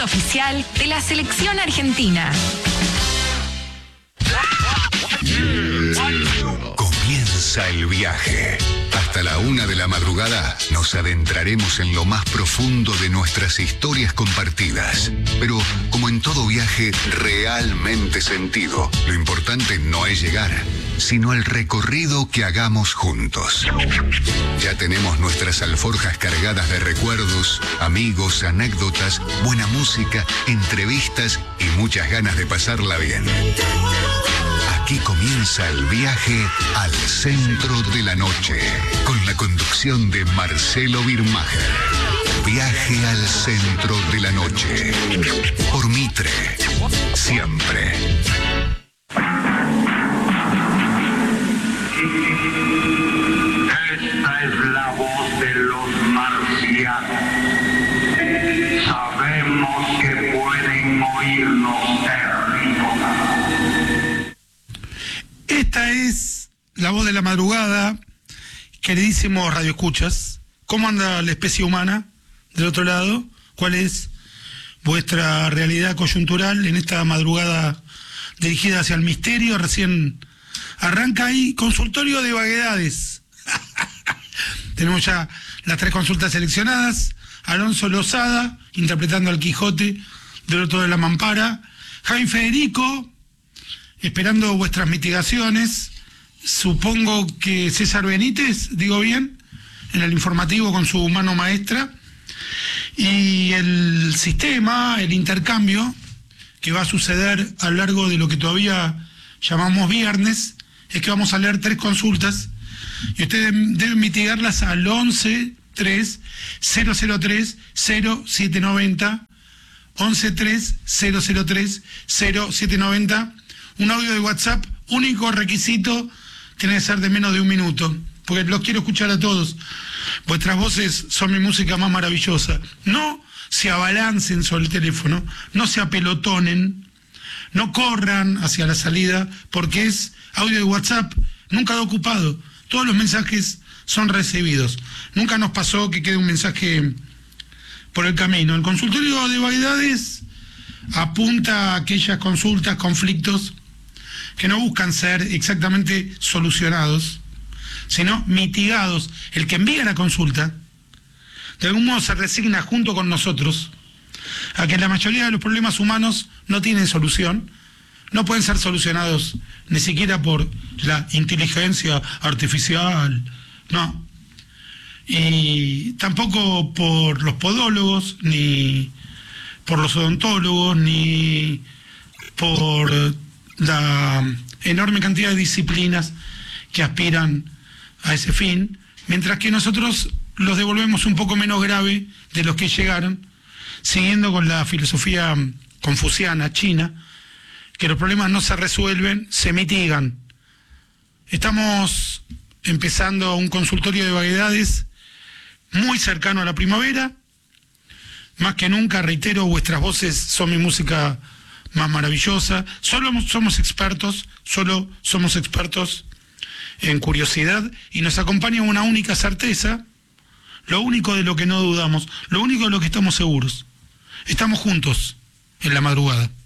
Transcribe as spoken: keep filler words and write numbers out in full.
Oficial de la selección argentina. Comienza el viaje. Hasta la una de la madrugada nos adentraremos en lo más profundo de nuestras historias compartidas. Pero, como en todo viaje realmente sentido, lo importante no es llegar, sino el recorrido que hagamos juntos. Ya tenemos nuestras alforjas cargadas de recuerdos, amigos, anécdotas, buena música, entrevistas y muchas ganas de pasarla bien. Aquí comienza el viaje al centro de la noche, con la conducción de Marcelo Birmacher. Viaje al centro de la noche, por Mitre, siempre. Esta es la voz de los marcianos. Sabemos que pueden oírnos terrícolas. Esta es la voz de la madrugada, queridísimos radioescuchas. ¿Cómo anda la especie humana del otro lado? ¿Cuál es vuestra realidad coyuntural en esta madrugada dirigida hacia el misterio? Recién arranca ahí consultorio de vaguedades. Tenemos ya las tres consultas seleccionadas. Alonso Lozada, interpretando al Quijote del otro de la mampara. Jaime Federico, esperando vuestras mitigaciones. Supongo que César Benítez, digo bien, en el informativo con su mano maestra. Y el sistema, el intercambio, que va a suceder a lo largo de lo que todavía llamamos viernes, es que vamos a leer tres consultas y ustedes deben mitigarlas al once tres cero cero tres cero siete nueve cero, once tres cero cero tres cero siete nueve cero. Un audio de WhatsApp, único requisito, tiene que ser de menos de un minuto, porque los quiero escuchar a todos. Vuestras voces son mi música más maravillosa. No se abalancen sobre el teléfono, no se apelotonen, no corran hacia la salida, porque es audio de WhatsApp, nunca da ocupado. Todos los mensajes son recibidos. Nunca nos pasó que quede un mensaje por el camino. El consultorio de vaguedades apunta a aquellas consultas, conflictos que no buscan ser exactamente solucionados, sino mitigados. El que envía la consulta, de algún modo se resigna junto con nosotros a que la mayoría de los problemas humanos no tienen solución, no pueden ser solucionados ni siquiera por la inteligencia artificial, no, y tampoco por los podólogos, ni por los odontólogos, ni por la enorme cantidad de disciplinas que aspiran a ese fin, mientras que nosotros los devolvemos un poco menos grave de los que llegaron, siguiendo con la filosofía confuciana, china, que los problemas no se resuelven, se mitigan. Estamos empezando un consultorio de vaguedades muy cercano a la primavera. Más que nunca, reitero, vuestras voces son mi música más maravillosa. Solo somos expertos, solo somos expertos en curiosidad, y nos acompaña una única certeza, lo único de lo que no dudamos, lo único de lo que estamos seguros. Estamos juntos en la madrugada.